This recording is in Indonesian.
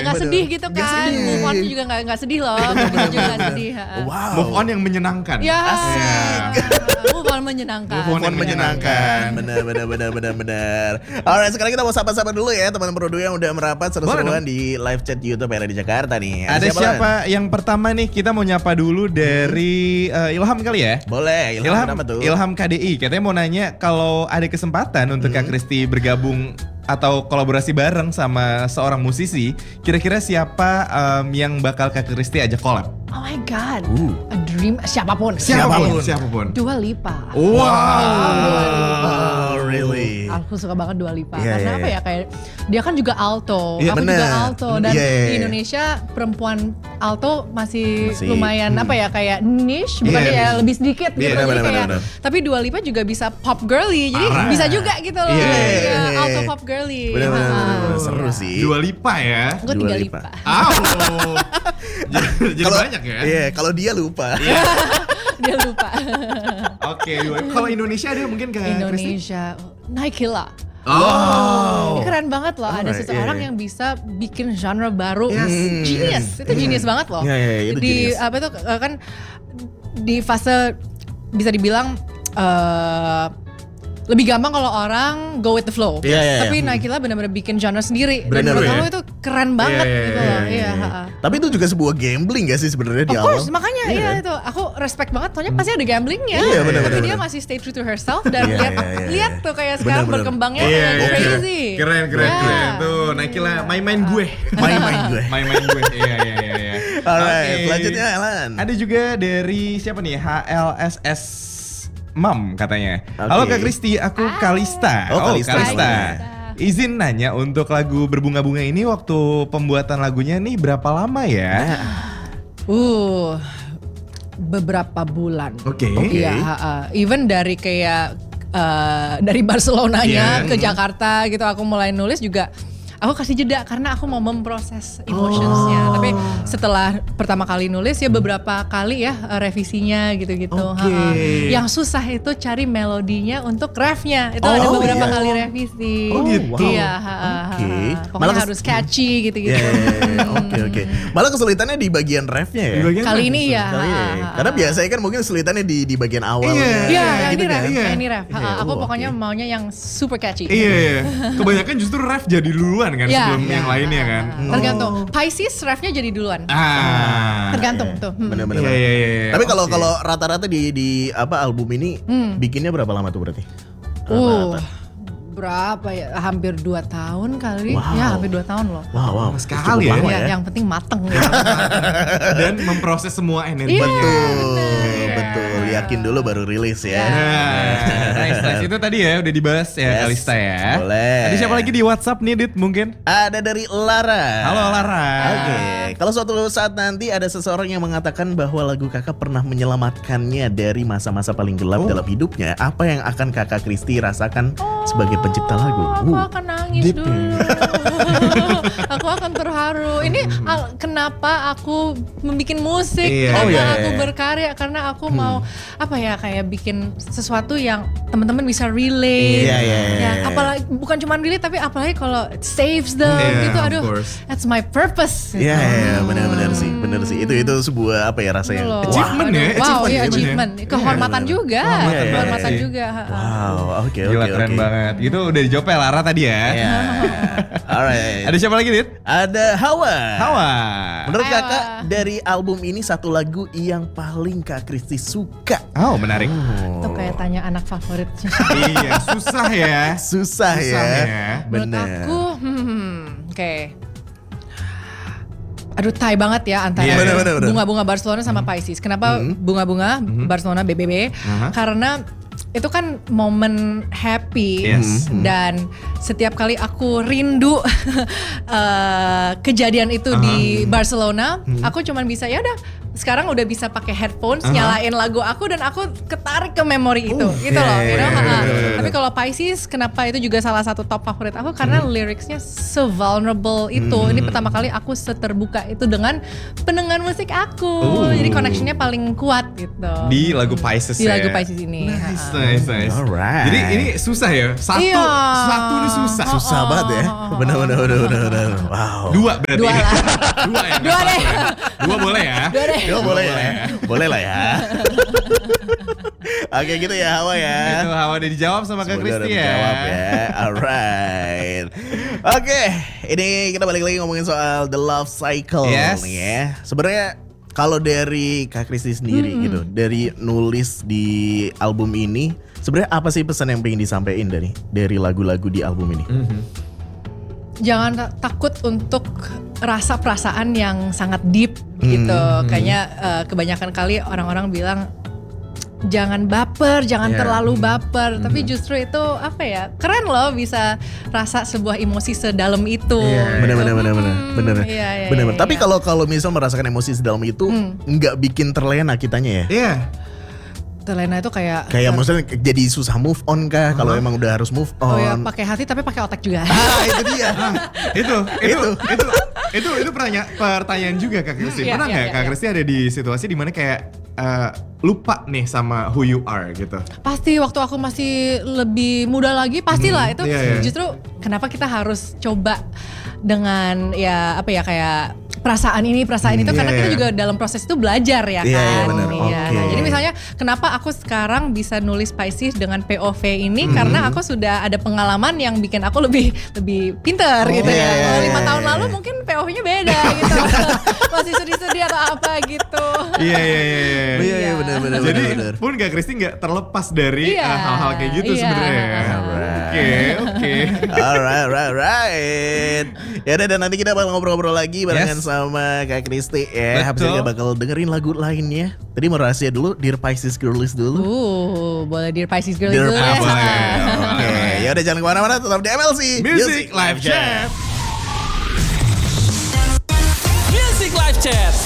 nggak sedih gitu kan. Move on juga nggak sedih loh. Kita juga nggak sedih. Wow. Move on yang menyenangkan. Ya. Asik. Move on menyenangkan. Move on menyenangkan. Benar. Alright, sekarang kita mau sapa-sapa dulu ya teman-teman Rodo yang udah merapat seru-seruan di live chat YouTube RRI di Jakarta nih. Ada siapa yang pertama nih? Kita mau nyapa dulu dari Ilham kali ya. Boleh, Ilham kenapa tuh? Ilham KDI katanya mau nanya kalau ada kesempatan untuk Kak Kristi bergabung atau kolaborasi bareng sama seorang musisi, kira-kira siapa yang bakal Kak Kristi ajak collab? Oh my god, a dream siapapun. Dua Lipa. Wow, really? Aku suka banget Dua Lipa. Yeah, karena yeah, apa ya, kayak dia kan juga alto. Yeah, aku bener. juga alto dan Yeah. di Indonesia perempuan alto masih lumayan apa ya, kayak niche, bukan Yeah. ya lebih sedikit gitu. Yeah, Jadi bener. tapi Dua Lipa juga bisa pop girly. Jadi bisa juga gitu loh. Yeah. Ya, alto pop girly. Bener. Seru sih. Dua Lipa ya. Gue Dua 3 Lipa. Lipa. Jadi banyak ya. Iya, kalau dia lupa. Dia lupa. Oke, kalau Indonesia ada mungkin Kak Kristi? Indonesia, Naikila. Oh. Ini keren banget loh, ada seseorang yang bisa bikin genre baru. Genius, itu genius banget loh. Itu Di genius. apa itu kan di fase bisa dibilang lebih gampang kalau orang go with the flow. Iya. Tapi Naikila benar-benar bikin genre sendiri. Dan Bener, menurut ya. aku itu keren banget gitu loh. Iya. Tapi itu juga sebuah gambling gak sih sebenarnya di Of awal? course, makanya Iya kan? itu aku respect banget, soalnya pasti ada gamblingnya. Iya, bener, Tapi bener. dia masih stay true to herself dan Iya, lihat tuh kayak sekarang Bener. berkembangnya Iya, crazy. Keren. Iya. Tuh, Naikila main-main gue. Main-main gue. Main-main gue. Iya. Alright, Oke. selanjutnya Alan. Ada juga dari siapa nih? HLSS Mam katanya. Oke. Halo Kak Kristi, aku Kalista. Oh, Kalista. Izin nanya untuk lagu Berbunga-Bunga ini waktu pembuatan lagunya nih berapa lama ya? Beberapa bulan. Oke. Iya, even dari kayak dari Barcelonanya Iya. ke Jakarta gitu aku mulai nulis juga. Aku kasih jeda karena aku mau memproses emotionsnya. Tapi setelah pertama kali nulis ya beberapa kali ya revisinya gitu-gitu. Oke. Yang susah itu cari melodinya untuk refnya. Itu ada beberapa kali revisi. Oh gitu. Iya. Oke. Pokoknya harus catchy gitu-gitu. Oke. Malah kesulitannya di bagian refnya ya. Kali ini ya. Karena biasanya kan mungkin kesulitannya di bagian awal. Iya, gitu ini ref. kan. Ini ref. Aku pokoknya maunya yang super catchy. Iya. Kebanyakan justru ref jadi duluan kan Iya, sebelum yang lainnya kan. Tergantung. Pisces refnya jadi duluan. Tergantung tuh. Bener-bener. Iya. Tapi kalau rata-rata di apa album ini bikinnya berapa lama tuh berarti? Berapa ya? Hampir 2 tahun kali. Wow. Ya hampir 2 tahun loh. Wow. Sekali ya. Cukup lama Ya, yang penting mateng ya. Dan memproses semua energinya. Betul. Yakin dulu baru rilis ya. Nice. Itu tadi ya udah dibahas ya Yes. Kalista ya. Boleh. Ada siapa lagi di WhatsApp nih Dit mungkin? Ada dari Lara. Halo Lara. Oke, kalau suatu saat nanti ada seseorang yang mengatakan bahwa lagu kakak pernah menyelamatkannya dari masa-masa paling gelap dalam hidupnya, apa yang akan kakak Kristi rasakan sebagai pencipta lagu? Aku akan nangis dulu. Aku akan terharu. Ini kenapa aku membuat musik, Iya. kenapa aku berkarya, karena aku mau apa ya, kayak bikin sesuatu yang teman-teman bisa relate. Iya. Ya, apalagi bukan cuma relate tapi apalagi kalau it saves them gitu. of Aduh, course. that's my purpose. Gitu. Iya, benar sih, benar sih. Itu sebuah apa ya rasa yang Loh. Achievement ya, Wow, achievement iya, ya, achievement. Kehormatan Iya, juga. Kehormatan Kehormatan banget sih. juga. Wow, oke. Gila keren banget. Itu udah dijawab ya Lara tadi ya. Ya, alright. Ada siapa lagi Dit? Ada Hawa. Hawa. Menurut Hawa. kakak dari album ini satu lagu yang paling Kak Kristi suka? Oh menarik. Itu kayak tanya anak favorit. Iya susah ya. Susah ya. Menurut Bener. aku, oke. Aduh, tai banget ya antara Iya, bener. bunga-bunga Barcelona sama Pisces. Kenapa bunga-bunga Barcelona BBB? Karena itu kan momen happy Yes. dan setiap kali aku rindu kejadian itu di Barcelona, aku cuman bisa ya udah sekarang udah bisa pakai headphones, nyalain lagu aku dan aku ketarik ke memori itu, gitu loh. You know? Tapi kalau Pisces, kenapa itu juga salah satu top favorit aku karena liriknya se-vulnerable itu. Ini pertama kali aku seterbuka itu dengan pendengar musik aku. Jadi connectionnya paling kuat gitu. Di lagu Pisces Di lagu Pisces ini. Nice. Alright. Jadi ini susah ya. Satu ini susah. Susah banget ya. Benar. Wow. Dua berarti. Dua lah. Dua ya. Dua deh. Dua boleh ya. Ya, boleh lah ya. Oke gitu ya Hawa ya. Itu Hawa udah dijawab sama Kak Semoga udah Kristi ya. dijawab ya. Alright. Oke, ini kita balik lagi ngomongin soal the love cycle Yes. nih ya. Sebenarnya kalau dari Kak Kristi sendiri gitu, dari nulis di album ini, sebenarnya apa sih pesan yang pengen disampaikan dari lagu-lagu di album ini? Jangan takut untuk rasa perasaan yang sangat deep gitu. Kayaknya kebanyakan kali orang-orang bilang jangan baper, jangan terlalu baper. Tapi justru itu apa ya, keren loh bisa rasa sebuah emosi sedalam itu. Bener. Iya. Tapi kalau misal merasakan emosi sedalam itu, nggak bikin terlena kitanya ya? Iya. Terlena itu kayak maksudnya jadi susah move on kah? Kalau emang udah harus move on. oh ya pakai hati tapi pakai otak juga. Itu dia. Itu pertanyaan juga Kak Kristi. Iya, Pernah nggak iya, Kak iya. Kristi ada di situasi dimana kayak lupa nih sama who you are gitu? Pasti waktu aku masih lebih muda lagi pastilah itu iya. justru kenapa kita harus coba dengan ya apa ya kayak perasaan ini itu karena kita juga dalam proses itu belajar ya kan. Iya, benar. Iya. Oke. Nah, jadi misalnya kenapa aku sekarang bisa nulis Pisces dengan POV ini karena aku sudah ada pengalaman yang bikin aku lebih pinter gitu ya. Kalau 5 tahun lalu mungkin POV-nya beda gitu. Masih sedih-sedih atau apa gitu. Iya. Bener. Jadi pun Kak Kristi nggak terlepas dari Iya. hal-hal kayak gitu Iya. sebenarnya. Oke. Alright. Ya udah, dan nanti kita bakal ngobrol-ngobrol lagi barengan Yes. sama Kak Kristi ya. Habis itu Betul. kita bakal dengerin lagu lainnya. Tadi mau rahasia dulu, Dear Pisces Girlies dulu. Boleh Dear Pisces Girl Dear dulu ya. Pisces. Oke, ya udah jangan kemana-mana, tetap di MLC Music Live Chat. Music Live Chat.